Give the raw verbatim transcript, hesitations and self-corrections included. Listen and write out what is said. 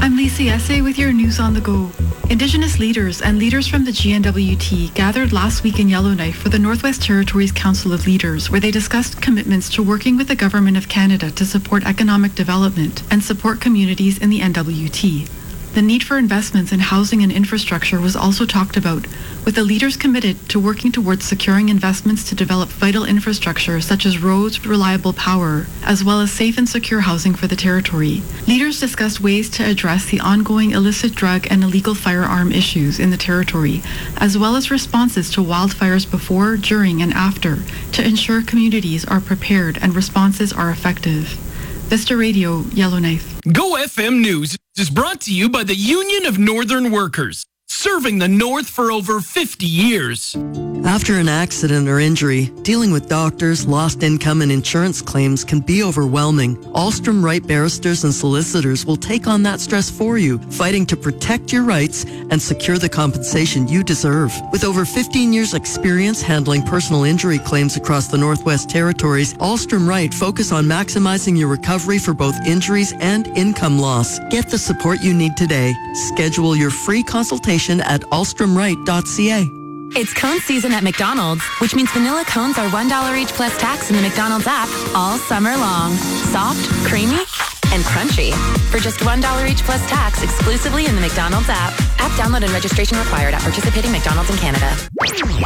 I'm Lisa Esse with your news on the go. Indigenous leaders and leaders from the G N W T gathered last week in Yellowknife for the Northwest Territories Council of Leaders, where they discussed commitments to working with the Government of Canada to support economic development and support communities in the N W T. The need for investments in housing and infrastructure was also talked about, with the leaders committed to working towards securing investments to develop vital infrastructure such as roads, reliable power, as well as safe and secure housing for the territory. Leaders discussed ways to address the ongoing illicit drug and illegal firearm issues in the territory, as well as responses to wildfires before, during, and after, to ensure communities are prepared and responses are effective. Vista Radio, Yellowknife. Go F M News is brought to you by the Union of Northern Workers, serving the North for over fifty years. After an accident or injury, dealing with doctors, lost income, and insurance claims can be overwhelming. Alstrom Wright barristers and solicitors will take on that stress for you, fighting to protect your rights and secure the compensation you deserve. With over fifteen years experience handling personal injury claims across the Northwest Territories, Alstrom Wright focus on maximizing your recovery for both injuries and income loss. Get the support you need today. Schedule your free consultation at alstrom wright dot c a. It's cone season at McDonald's, which means vanilla cones are one dollar each plus tax in the McDonald's app all summer long. Soft, creamy, and crunchy. For just one dollar each plus tax exclusively in the McDonald's app. App download and registration required at participating McDonald's in Canada.